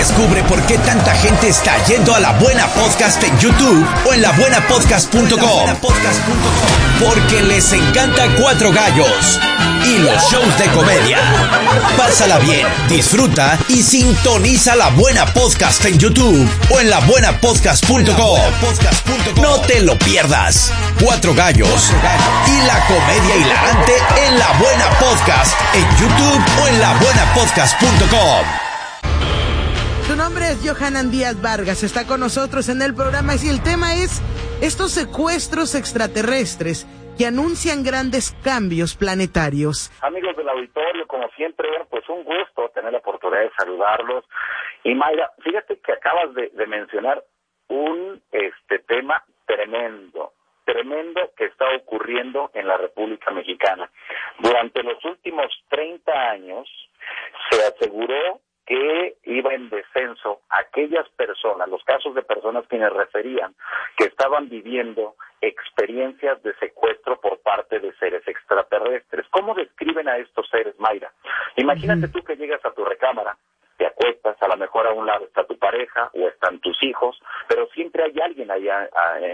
Descubre por qué tanta gente está yendo a La Buena Podcast en YouTube o en labuenapodcast.com. Porque les encanta Cuatro Gallos y los shows de comedia. Pásala bien, disfruta y sintoniza La Buena Podcast en YouTube o en labuenapodcast.com. No te lo pierdas. Cuatro Gallos y la comedia hilarante en La Buena Podcast en YouTube o en labuenapodcast.com. Su nombre es Johanan Díaz Vargas, está con nosotros en el programa y el tema es estos secuestros extraterrestres que anuncian grandes cambios planetarios. Amigos del auditorio, como siempre, pues un gusto tener la oportunidad de saludarlos. Y Mayra, fíjate que acabas de mencionar un tema tremendo que está ocurriendo en la República Mexicana. Durante los últimos 30 años se aseguró que iba en descenso aquellas personas, los casos de personas quienes referían que estaban viviendo experiencias de secuestro por parte de seres extraterrestres. ¿Cómo describen a estos seres, Mayra? Imagínate tú que llegas a tu recámara, te acuestas, a lo mejor a un lado está tu pareja o están tus hijos, pero siempre hay alguien allá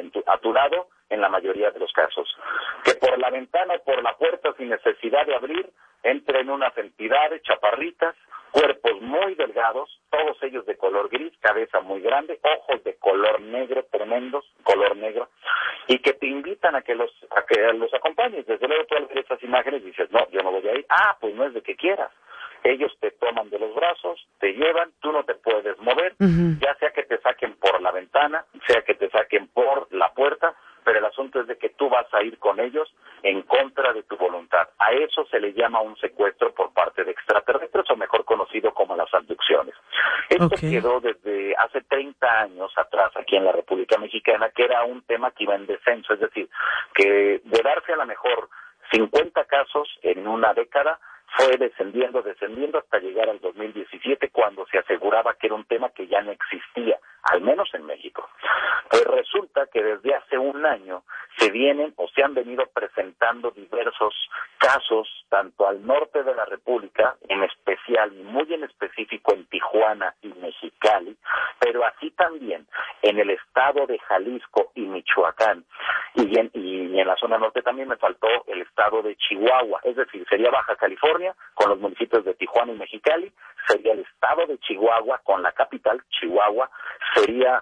a tu lado, en la mayoría de los casos, que por la ventana o por la puerta, sin necesidad de abrir, entren unas entidades chaparritas, cuerpos muy delgados, todos ellos de color gris, cabeza muy grande, ojos de color negro, tremendos, color negro, y que te invitan a que los acompañes. Desde luego tú al ver esas imágenes dices, no, yo no voy a ir. Pues no es de que quieras. Ellos te toman de los brazos, te llevan, tú no te puedes mover, ya sea que te saquen por la ventana, sea que te saquen por la puerta, pero el asunto es de que tú vas a ir con ellos en contra de tu voluntad. A eso se le llama un secuestro por parte de extraterrestres, o mejor conocido como las abducciones. Esto quedó desde hace 30 años atrás aquí en la República Mexicana, que era un tema que iba en descenso, es decir, que de darse a lo mejor 50 casos en una década, fue descendiendo hasta llegar al 2017, cuando se aseguraba que era un tema que ya no existía, al menos en México. Pues resulta que desde hace un año se han venido presentando diversos casos, tanto al norte de la República, en especial y muy en específico en Tijuana y Mexicali, pero así también en el estado de Jalisco y Michoacán, y en la zona norte también me faltó el estado de Chihuahua, es decir, sería Baja California con los municipios de Tijuana y Mexicali, sería el estado de Chihuahua con la capital, Chihuahua, sería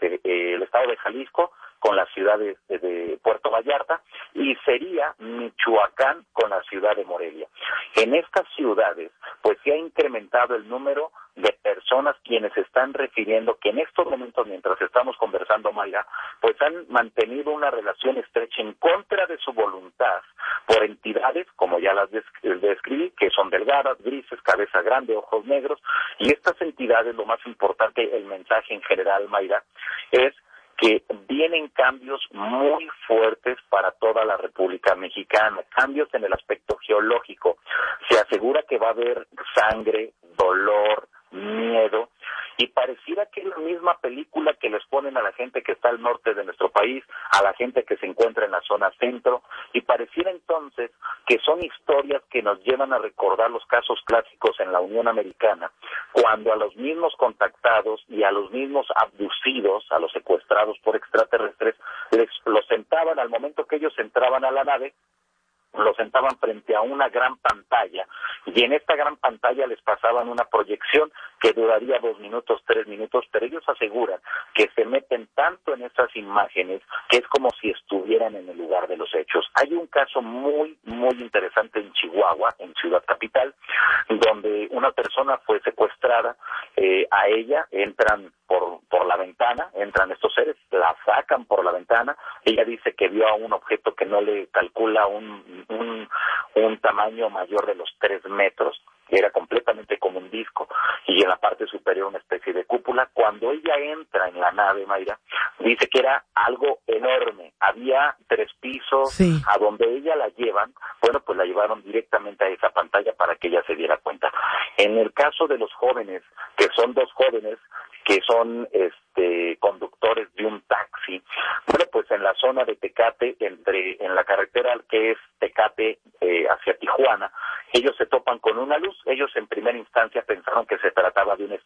el estado de Jalisco con la ciudad de Puerto Vallarta, y sería Michoacán con la ciudad de Morelia. En estas ciudades, pues se ha incrementado el número de personas quienes están refiriendo que en estos momentos, mientras estamos conversando, Mayra, pues han mantenido una relación estrecha en contra de su voluntad por entidades, como ya las describí, que son delgadas, grises, cabeza grande, ojos negros, y estas entidades, lo más importante, el mensaje en general, Mayra, es que vienen cambios muy fuertes para toda la República Mexicana, cambios en el aspecto geológico. Se asegura que va a haber sangre, dolor, miedo, y pareciera que es la misma película que les ponen a la gente que está al norte de nuestro país, a la gente que se encuentra en la zona centro, y pareciera entonces que son historias que nos llevan a recordar los casos clásicos en la Unión Americana, cuando a los mismos contactados y a los mismos abducidos, a los secuestrados por extraterrestres, los sentaban al momento que ellos entraban a la nave, los sentaban frente a una gran pantalla, y en esta gran pantalla les pasaban una proyección que duraría 2 minutos, 3 minutos, pero ellos aseguran que se meten tanto en esas imágenes que es como si estuvieran en el lugar de los hechos. Hay un caso muy, muy interesante en Chihuahua, en Ciudad Capital, donde una persona fue secuestrada, a ella entran por la ventana, entran estos seres, la sacan por la ventana, ella dice que vio a un objeto que no le calcula un tamaño mayor de los 3 metros, que era completamente como un disco, y en la parte superior una especie de cúpula. Cuando ella entra en la nave, Mayra, dice que era algo enorme, había 3 pisos, sí. A donde ella la llevan, bueno, pues la llevaron directamente a esa pantalla para que ella se diera cuenta. En el caso de los jóvenes, que son 2 jóvenes, que son conductores de un taxi, bueno, pues en la zona de Tecate, en la carretera que es Tecate hacia Tijuana, ellos se topan con una luz. Ellos en primera instancia pensaron que se